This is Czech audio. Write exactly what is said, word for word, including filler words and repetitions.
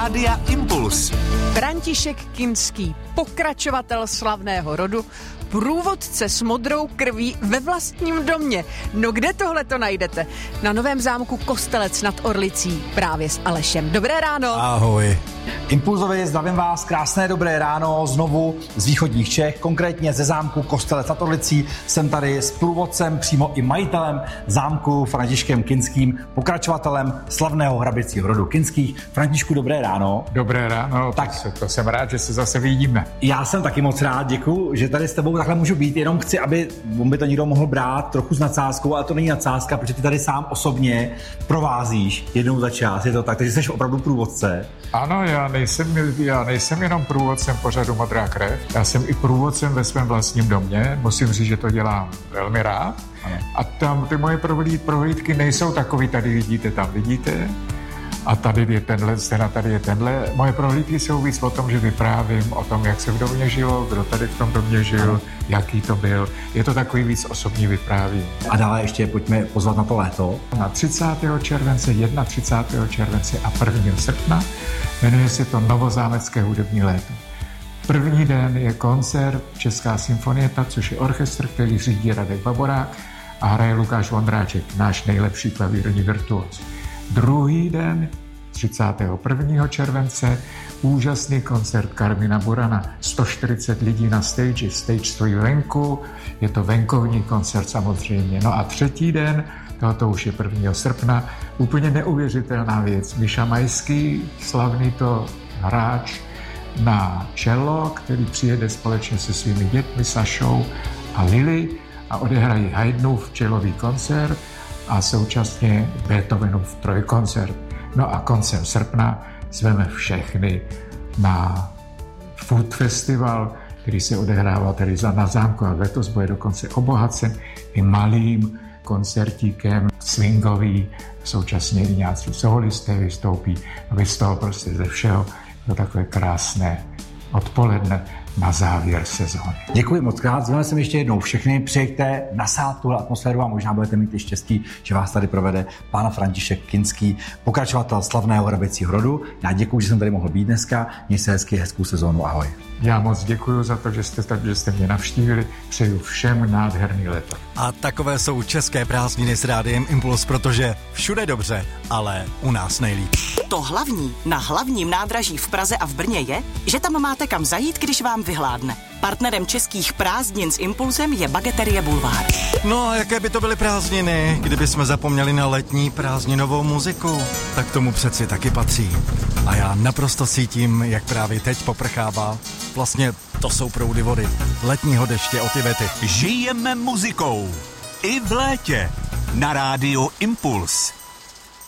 Rádia Impuls. František Kinský, pokračovatel slavného rodu, průvodce s modrou krví ve vlastním domě. No kde tohle to najdete? Na Novém zámku Kostelec nad Orlicí právě s Alešem. Dobré ráno. Ahoj. Impulzovi zdravím vás, krásné dobré ráno znovu z východních Čech, konkrétně ze zámku Kostelec nad Orlicí. Jsem tady s průvodcem, přímo i majitelem zámku Františkem Kinským, pokračovatelem slavného hraběcího rodu Kinských. Františku, dobré ráno. Dobré ráno, tak to, to jsem rád, že se zase vidíme. Já jsem taky moc rád, děkuji, že tady s tebou takhle můžu být, jenom chci, aby by to někdo mohl brát trochu s nadsázkou, ale to není nadsázka, protože ty tady sám osobně provázíš jednou za čas, je to tak, takže jsi opravdu průvodce. Ano, já nejsem, já nejsem jenom průvodcem pořadu Modrá krev, já jsem i průvodcem ve svém vlastním domě, musím říct, že to dělám velmi rád. Ano. A tam ty moje prohlídky nejsou takový, tady vidíte, tam vidíte, a tady je tenhle scéna, tady je tenhle. Moje prohlídky jsou víc o tom, že vyprávím o tom, jak se v domě žilo, kdo tady v tom domě žil, ano. Jaký to byl. Je to takový víc osobní vyprávění. A dále ještě pojďme pozvat na to léto. Na třicátého července, třicátého prvního července a prvního srpna jmenuje se to Novozámecké hudební léto. První den je koncert Česká symfonieta, což je orchestr, který řídí Radek Baborák a hraje Lukáš Vondráček, náš nejlepší klavírní virtuos. Druhý den, třicátého prvního července, úžasný koncert Karmina Burana. sto čtyřicet lidí na stage, stage stojí venku, je to venkovní koncert samozřejmě. No a třetí den, tohoto už je prvního srpna, úplně neuvěřitelná věc. Miša Majský, slavný to hráč na cello, který přijede společně se svými dětmi Sašou a Lily a odehrají Haydnův cellový koncert a současně Beethovenův trojkoncert. No a koncem srpna zveme všechny na Food Festival, který se odehrává tady na zámku a letos bude dokonce obohacen i malým koncertíkem swingový, současně i nějací solisté vystoupí, aby z toho prostě ze všeho to takové krásné odpoledne na závěr sezóny. Děkuji moc krát, zveme sem ještě jednou všechny, přijďte nasát tuhle atmosféru a možná budete mít i štěstí, že vás tady provede pán František Kinský, pokračovatel slavného hraběcího rodu. Já děkuji, že jsem tady mohl být dneska, měj se hezky, hezkou sezónu, ahoj. Já moc děkuji za to, že jste, že jste mě navštívili, přeju všem nádherný léto. A takové jsou české prázdniny s Rádiem Impuls, protože všude dobře, ale u nás nejlíp. To hlavní na hlavním nádraží v Praze a v Brně je, že tam máte kam zajít, když vám vyhládne. Partnerem českých prázdnin s Impulsem je Bageterie Bulvár. No a jaké by to byly prázdniny, kdyby jsme zapomněli na letní prázdninovou muziku? Tak tomu přeci taky patří. A já naprosto cítím, jak právě teď poprchává. Vlastně to jsou proudy vody, letního deště od Ivety. Žijeme muzikou. I v létě. Na rádiu Impuls.